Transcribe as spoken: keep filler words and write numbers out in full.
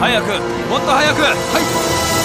早く、もっと早く。はい。